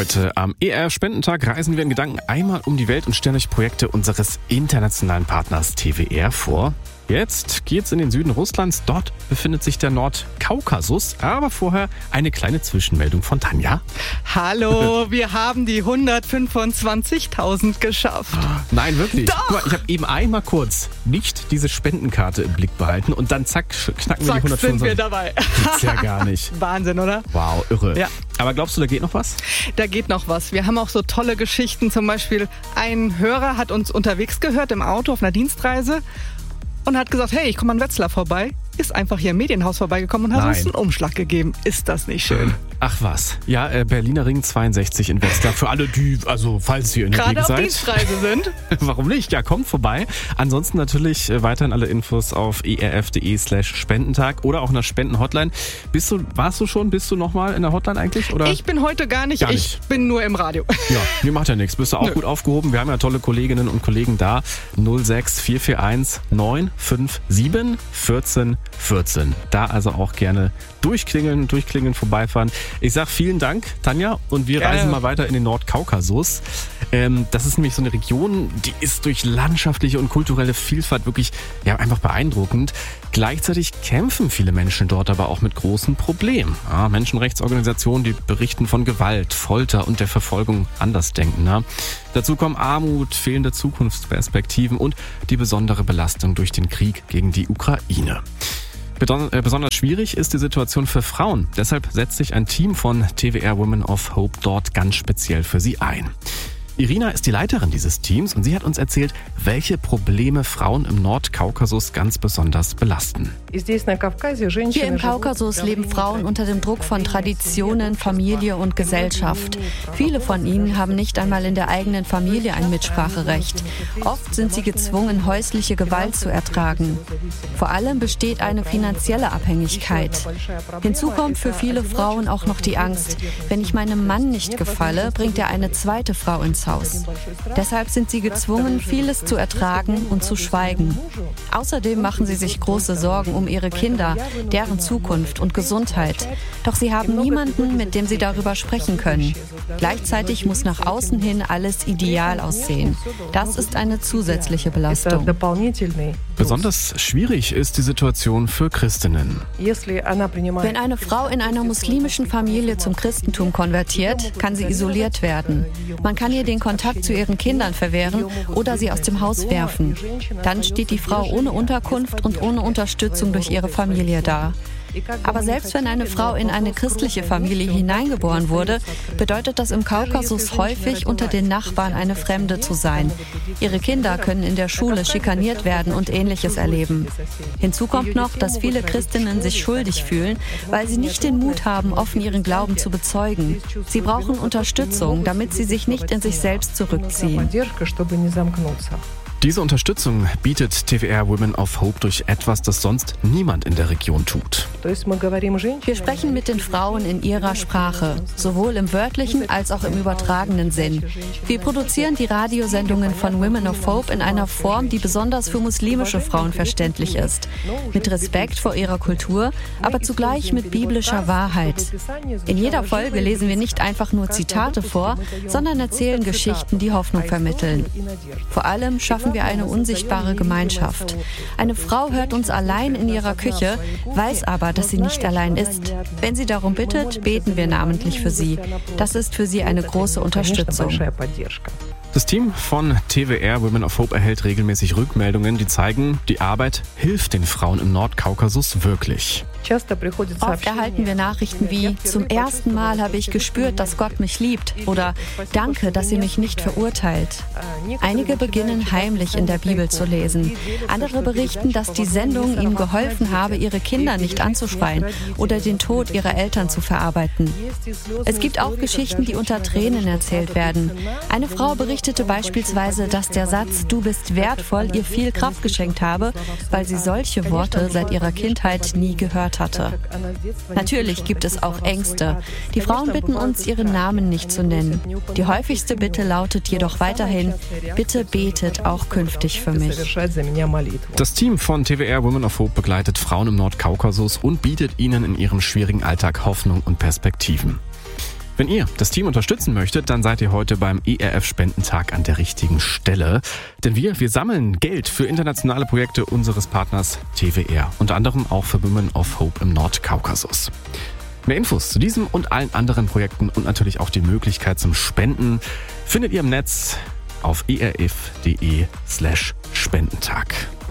Heute am ER-Spendentag reisen wir in Gedanken einmal um die Welt und stellen euch Projekte unseres internationalen Partners TWR vor. Jetzt geht's in den Süden Russlands. Dort befindet sich der Nordkaukasus. Aber vorher eine kleine Zwischenmeldung von Tanja. Hallo, wir haben die 125.000 geschafft. Nein, wirklich. Doch. Guck mal, ich habe eben einmal kurz nicht diese Spendenkarte im Blick behalten und dann zack, knacken wir die 125. Sind wir dabei. Gibt's ja gar nicht. Wahnsinn, oder? Wow, irre. Ja. Aber glaubst du, da geht noch was? Da geht noch was. Wir haben auch so tolle Geschichten. Zum Beispiel ein Hörer hat uns unterwegs gehört im Auto auf einer Dienstreise und hat gesagt, hey, ich komme an Wetzlar vorbei. Ist einfach hier im Medienhaus vorbeigekommen und hat uns einen Umschlag gegeben. Ist das nicht schön? Ach was. Ja, Berliner Ring 62 in Wetzlar. Für alle, die, also falls ihr in der Gegend seid. Gerade auf Dienstreise sind. Warum nicht? Ja, kommt vorbei. Ansonsten natürlich weiterhin alle Infos auf erf.de/Spendentag oder auch in der Spendenhotline. Bist du nochmal in der Hotline eigentlich? Oder? Ich bin heute gar nicht. Ich bin nur im Radio. Ja, mir macht ja nichts. Bist du auch gut aufgehoben? Wir haben ja tolle Kolleginnen und Kollegen da. 06441 957 14 14. Da also auch gerne durchklingeln, vorbeifahren. Ich sag vielen Dank, Tanja, und wir reisen mal weiter in den Nordkaukasus. Das ist nämlich so eine Region, die ist durch landschaftliche und kulturelle Vielfalt wirklich einfach beeindruckend. Gleichzeitig kämpfen viele Menschen dort aber auch mit großen Problemen. Ja, Menschenrechtsorganisationen, die berichten von Gewalt, Folter und der Verfolgung Andersdenkender. Dazu kommen Armut, fehlende Zukunftsperspektiven und die besondere Belastung durch den Krieg gegen die Ukraine. Besonders schwierig ist die Situation für Frauen. Deshalb setzt sich ein Team von TWR Women of Hope dort ganz speziell für sie ein. Irina ist die Leiterin dieses Teams und sie hat uns erzählt, welche Probleme Frauen im Nordkaukasus ganz besonders belasten. Hier im Kaukasus leben Frauen unter dem Druck von Traditionen, Familie und Gesellschaft. Viele von ihnen haben nicht einmal in der eigenen Familie ein Mitspracherecht. Oft sind sie gezwungen, häusliche Gewalt zu ertragen. Vor allem besteht eine finanzielle Abhängigkeit. Hinzu kommt für viele Frauen auch noch die Angst, wenn ich meinem Mann nicht gefalle, bringt er eine zweite Frau ins Haus. Deshalb sind sie gezwungen, vieles zu ertragen und zu schweigen. Außerdem machen sie sich große Sorgen um ihre Kinder, deren Zukunft und Gesundheit. Doch sie haben niemanden, mit dem sie darüber sprechen können. Gleichzeitig muss nach außen hin alles ideal aussehen. Das ist eine zusätzliche Belastung. Besonders schwierig ist die Situation für Christinnen. Wenn eine Frau in einer muslimischen Familie zum Christentum konvertiert, kann sie isoliert werden. Man kann ihr den Kontakt zu ihren Kindern verwehren oder sie aus dem Haus werfen. Dann steht die Frau ohne Unterkunft und ohne Unterstützung durch ihre Familie da. Aber selbst wenn eine Frau in eine christliche Familie hineingeboren wurde, bedeutet das im Kaukasus häufig, unter den Nachbarn eine Fremde zu sein. Ihre Kinder können in der Schule schikaniert werden und Ähnliches erleben. Hinzu kommt noch, dass viele Christinnen sich schuldig fühlen, weil sie nicht den Mut haben, offen ihren Glauben zu bezeugen. Sie brauchen Unterstützung, damit sie sich nicht in sich selbst zurückziehen. Diese Unterstützung bietet TWR Women of Hope durch etwas, das sonst niemand in der Region tut. Wir sprechen mit den Frauen in ihrer Sprache, sowohl im wörtlichen als auch im übertragenen Sinn. Wir produzieren die Radiosendungen von Women of Hope in einer Form, die besonders für muslimische Frauen verständlich ist. Mit Respekt vor ihrer Kultur, aber zugleich mit biblischer Wahrheit. In jeder Folge lesen wir nicht einfach nur Zitate vor, sondern erzählen Geschichten, die Hoffnung vermitteln. Vor allem schaffen wir eine unsichtbare Gemeinschaft. Eine Frau hört uns allein in ihrer Küche, weiß aber, dass sie nicht allein ist. Wenn sie darum bittet, beten wir namentlich für sie. Das ist für sie eine große Unterstützung. Das Team von TWR Women of Hope erhält regelmäßig Rückmeldungen, die zeigen, die Arbeit hilft den Frauen im Nordkaukasus wirklich. Oft erhalten wir Nachrichten wie: Zum ersten Mal habe ich gespürt, dass Gott mich liebt, oder Danke, dass ihr mich nicht verurteilt. Einige beginnen heimlich in der Bibel zu lesen. Andere berichten, dass die Sendung ihnen geholfen habe, ihre Kinder nicht anzuschreien oder den Tod ihrer Eltern zu verarbeiten. Es gibt auch Geschichten, die unter Tränen erzählt werden. Eine Frau berichtete beispielsweise, dass der Satz „Du bist wertvoll" ihr viel Kraft geschenkt habe, weil sie solche Worte seit ihrer Kindheit nie gehört hatte. Natürlich gibt es auch Ängste. Die Frauen bitten uns, ihren Namen nicht zu nennen. Die häufigste Bitte lautet jedoch weiterhin: Bitte betet auch künftig für mich. Das Team von TWR Women of Hope begleitet Frauen im Nordkaukasus und bietet ihnen in ihrem schwierigen Alltag Hoffnung und Perspektiven. Wenn ihr das Team unterstützen möchtet, dann seid ihr heute beim ERF-Spendentag an der richtigen Stelle. Denn wir sammeln Geld für internationale Projekte unseres Partners TWR. Unter anderem auch für Women of Hope im Nordkaukasus. Mehr Infos zu diesem und allen anderen Projekten und natürlich auch die Möglichkeit zum Spenden findet ihr im Netz auf erf.de/Spendentag.